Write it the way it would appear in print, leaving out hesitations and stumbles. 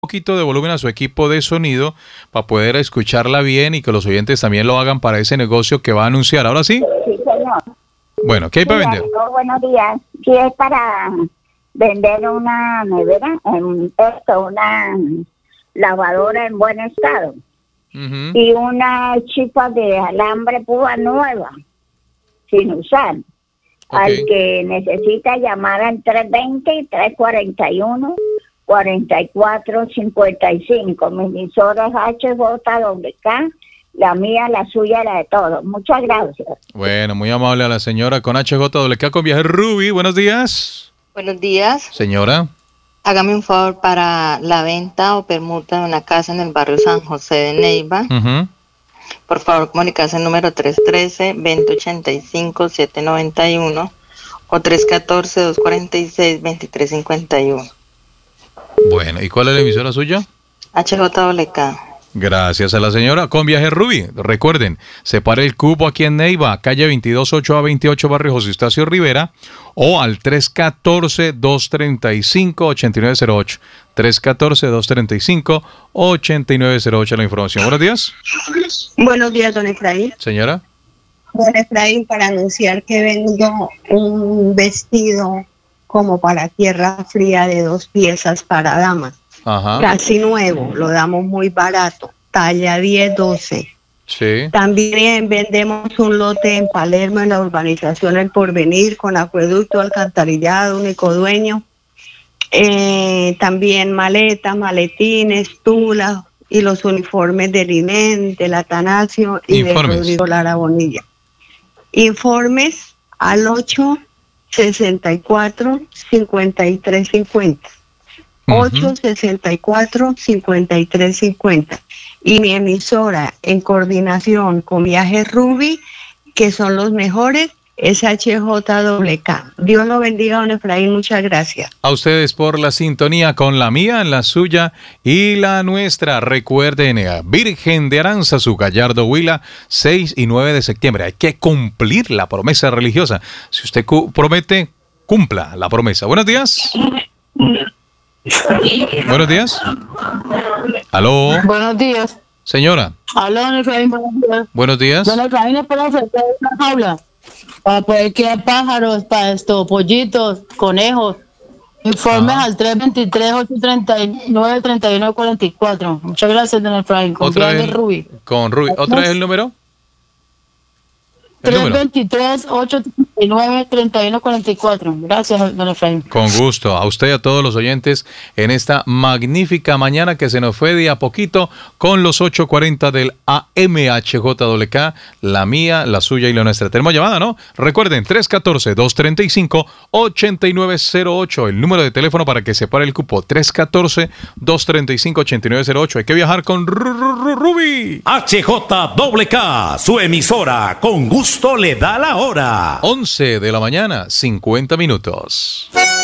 poquito de volumen a su equipo de sonido para poder escucharla bien y que los oyentes también lo hagan para ese negocio que va a anunciar. ¿Ahora sí? Sí, señor. Bueno, ¿qué hay para vender? Buenos días. Sí, es para vender una nevera, una lavadora en buen estado. Ujú. Y una chipa de alambre púa nueva, sin usar. Al que necesita llamar al 320-341-4455. Mi emisora es HJWK, la mía, la suya, la de todos. Muchas gracias. Bueno, muy amable a la señora con HJWK con Viaje Ruby. Buenos días. Buenos días. Señora. Hágame un favor para la venta o permuta de una casa en el barrio San José de Neiva. Ujú. Por favor, comunicarse al número 313-2085-791 o 314-246-2351. Bueno, ¿y cuál es la emisora suya? HJWK. Gracias a la señora con Viaje Ruby. Recuerden, separe el cupo aquí en Neiva, calle 22 8 a 28, barrio José Eustacio Rivera, o al 314-235-8908. 314-235-8908 la información. Buenos días. Buenos días, don Efraín. Señora. Don Efraín, para anunciar que vendo un vestido como para tierra fría de 2 piezas para damas. Ajá. Casi nuevo, lo damos muy barato, talla 10-12. Sí. También vendemos un lote en Palermo, en la urbanización El Porvenir, con acueducto, alcantarillado, único dueño. También maletas, maletines, tula y los uniformes del INEN, del Atanasio y de Rodrigo Lara Bonilla. Informes al 864-5350. 864-5350. Y mi emisora, en coordinación con Viaje Ruby, que son los mejores, es HJWK. Dios lo bendiga, don Efraín, muchas gracias. A ustedes por la sintonía con la mía, la suya y la nuestra. Recuerden, Virgen de Aranzazu, Gallardo Huila, 6 y 9 de septiembre. Hay que cumplir la promesa religiosa. Si usted promete, cumpla la promesa. Buenos días. Buenos días. Aló. Buenos días. Señora. Aló, don Efraín, buenos días. Buenos días. Don Efraín, es para ofrecer una jaula para poder criar pájaros, para pollitos, conejos. Informes al 323-839-3144. Muchas gracias, don Efraín. Con Ruby. Con Ruby. ¿Otra vez el número? 323-839-3144. Gracias, don Efraín. Con gusto. A usted y a todos los oyentes en esta magnífica mañana que se nos fue de a poquito con los 8:40 del AMHJWK, la mía, la suya y la nuestra. Tenemos llamada, ¿no? Recuerden, 314-235-8908, el número de teléfono para que separe el cupo, 314-235-8908. Hay que viajar con Ruby. HJWK, su emisora, con gusto le da la hora. 11 de la mañana, 50 minutos.